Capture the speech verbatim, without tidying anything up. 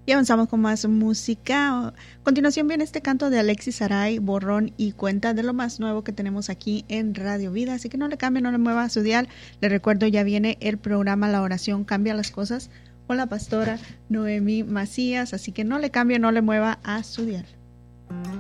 Y avanzamos con más música. A continuación viene este canto de Alexis Aray, Borrón y Cuenta, de lo más nuevo que tenemos aquí en Radio Vida. Así que no le cambie, no le mueva a su dial. Le recuerdo, ya viene el programa La Oración Cambia las Cosas con la pastora Noemí Macías. Así que no le cambie, no le mueva a su dial.